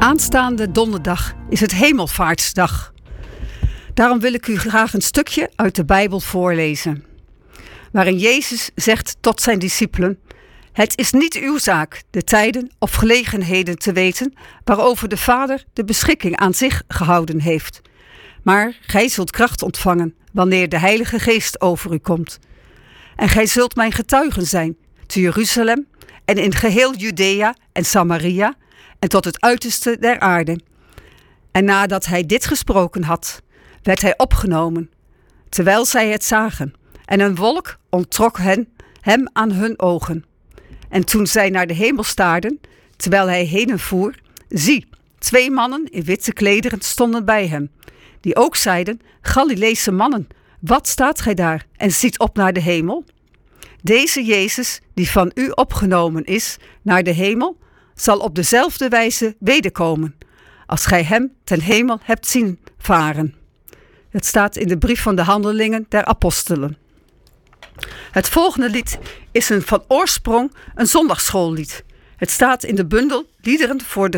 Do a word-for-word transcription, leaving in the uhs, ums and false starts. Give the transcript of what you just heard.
Aanstaande donderdag is het Hemelvaartsdag. Daarom wil ik u graag een stukje uit de Bijbel voorlezen, waarin Jezus zegt tot zijn discipelen: het is niet uw zaak de tijden of gelegenheden te weten waarover de Vader de beschikking aan zich gehouden heeft. Maar gij zult kracht ontvangen wanneer de Heilige Geest over u komt. En gij zult mijn getuigen zijn te Jeruzalem en in geheel Judea en Samaria en tot het uiterste der aarde. En nadat hij dit gesproken had, werd hij opgenomen, terwijl zij het zagen. En een wolk onttrok hen, hem aan hun ogen. En toen zij naar de hemel staarden, terwijl hij heen voer, zie, twee mannen in witte klederen stonden bij hem, die ook zeiden: Galileese mannen, wat staat gij daar en ziet op naar de hemel? Deze Jezus, die van u opgenomen is naar de hemel, zal op dezelfde wijze wederkomen, als gij hem ten hemel hebt zien varen. Het staat in de brief van de Handelingen der Apostelen. Het volgende lied is een van oorsprong een zondagsschoollied. Het staat in de bundel Liederen voor de